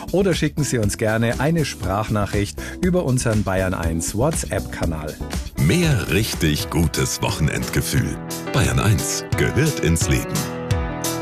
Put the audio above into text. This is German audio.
oder schicken Sie uns gerne eine Sprachnachricht über unseren Bayern 1 WhatsApp-Kanal. Mehr richtig gutes Wochenendgefühl. Bayern 1 gehört ins Leben.